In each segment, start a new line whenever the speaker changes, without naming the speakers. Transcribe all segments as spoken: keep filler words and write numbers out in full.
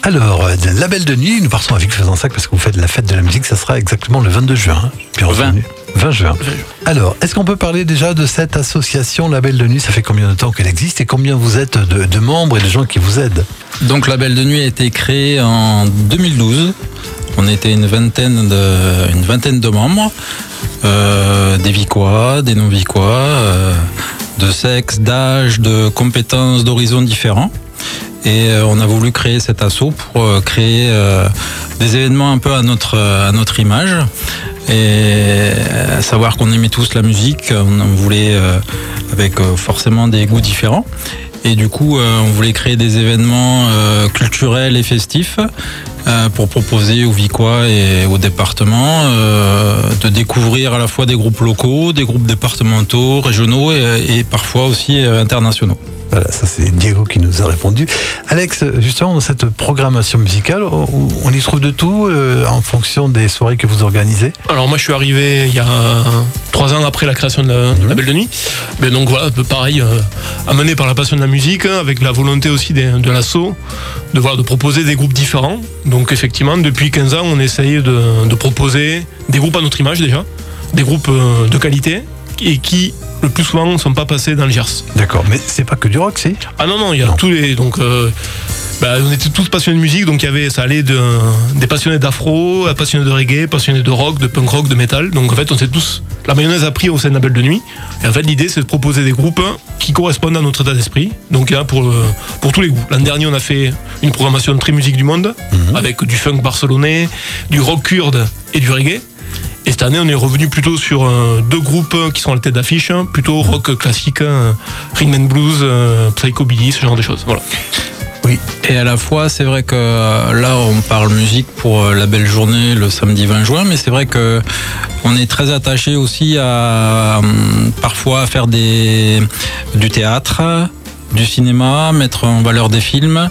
Alors, label de nuit, nous partons avec Fezensac parce que vous faites la fête de la musique, ça sera exactement le vingt-deux juin.
vingt.
vingt juin. Alors, est-ce qu'on peut parler déjà de cette association Label de nuit? Ça fait combien de temps qu'elle existe et combien vous êtes de, de membres et de gens qui vous aident?
Donc, Label de nuit a été créé en deux mille douze. On était une vingtaine de, une vingtaine de membres, euh, des Vicois, des non-Vicois, euh, de sexe, d'âge, de compétences, d'horizons différents. Et on a voulu créer cet assaut pour créer des événements un peu à notre, à notre image. Et à savoir qu'on aimait tous la musique, on voulait avec forcément des goûts différents. Et du coup, on voulait créer des événements culturels et festifs pour proposer aux Vicois et au département de découvrir à la fois des groupes locaux, des groupes départementaux, régionaux et, et parfois aussi internationaux.
Voilà, ça c'est Diego qui nous a répondu. Alex, justement, dans cette programmation musicale, on y trouve de tout euh, en fonction des soirées que vous organisez?
Alors moi je suis arrivé il y a trois ans après la création de la mmh. Label de nuit. Mais donc voilà, pareil, euh, amené par la passion de la musique, avec la volonté aussi de, de l'assaut, de, voilà, de proposer des groupes différents. Donc effectivement, depuis quinze ans, on essaye de, de proposer des groupes à notre image déjà, des groupes euh, de qualité et qui le plus souvent ne sont pas passés dans le Gers.
D'accord, mais c'est pas que du rock, si?
Ah non, non, il y a non. tous les... Donc, euh, bah, on était tous passionnés de musique, donc il y avait, ça allait de, des passionnés d'afro, passionnés de reggae, passionnés de rock, de punk rock, de métal. Donc en fait, on s'est tous... La mayonnaise a pris au sein de Label de nuit. Et en fait, l'idée, c'est de proposer des groupes qui correspondent à notre état d'esprit. Donc hein, pour, pour tous les goûts. L'an dernier, on a fait une programmation très musique du monde, mmh. avec du funk barcelonais, du rock kurde et du reggae. Et cette année, on est revenu plutôt sur euh, deux groupes qui sont à la tête d'affiche, hein, plutôt rock classique, euh, rhythm and blues, euh, psychobilly, ce genre de choses. Voilà.
Oui. Et à la fois, c'est vrai que là, on parle musique pour la belle journée le samedi vingt juin, mais c'est vrai que on est très attaché aussi à parfois à faire des du théâtre, du cinéma, mettre en valeur des films,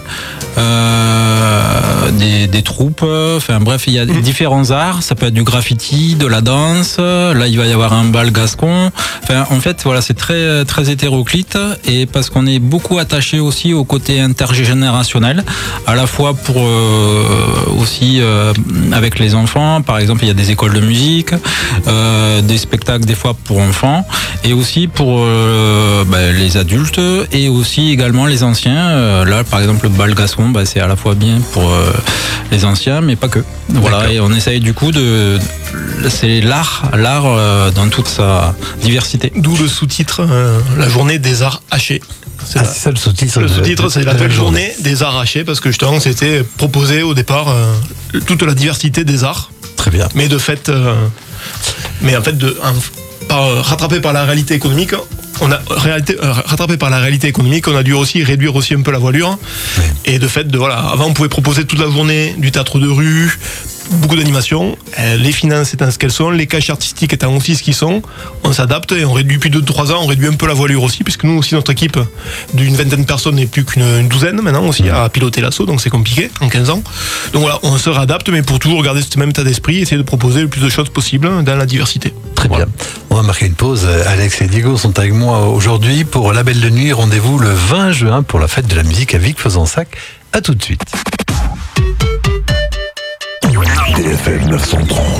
euh, des, des troupes, enfin bref, il y a mmh. différents arts, ça peut être du graffiti, de la danse, là il va y avoir un bal gascon, enfin en fait voilà, c'est très, très hétéroclite, et parce qu'on est beaucoup attaché aussi au côté intergénérationnel, à la fois pour euh, aussi euh, avec les enfants, par exemple il y a des écoles de musique, euh, des spectacles des fois pour enfants, et aussi pour euh, ben, les adultes, et aussi aussi également les anciens. Euh, là, par exemple, le bal gascon, bah, c'est à la fois bien pour euh, les anciens, mais pas que. Voilà, d'accord. Et on essaye du coup de... C'est l'art, l'art euh, dans toute sa diversité.
D'où le sous-titre, euh, la journée des arts hachés.
C'est ah, la... ça le sous-titre.
Le sous-titre, c'est la belle journée des arts hachés, parce que justement, c'était proposé au départ euh, toute la diversité des arts.
Très bien.
Mais de fait, euh, mais en fait, de, un, par, rattrapé par la réalité économique, on a réalité, euh, rattrapé par la réalité économique, on a dû aussi réduire aussi un peu la voilure. Oui. Et de fait, de, voilà, avant on pouvait proposer toute la journée du théâtre de rue, beaucoup d'animations, euh, les finances étant ce qu'elles sont, les caches artistiques étant aussi ce qu'ils sont, on s'adapte et on réduit depuis deux trois ans, on réduit un peu la voilure aussi, puisque nous aussi notre équipe d'une vingtaine de personnes n'est plus qu'une douzaine maintenant aussi à piloter l'assaut, donc c'est compliqué en quinze ans. Donc voilà, on se réadapte, mais pour toujours garder ce même état d'esprit, essayer de proposer le plus de choses possible dans la diversité.
Très
voilà.
bien. On va marquer une pause. Alex et Diego sont avec moi aujourd'hui pour Label de nuit. Rendez-vous le vingt juin pour la fête de la musique à Vic-Fezensac. À tout de suite.
D F M neuf cent trente.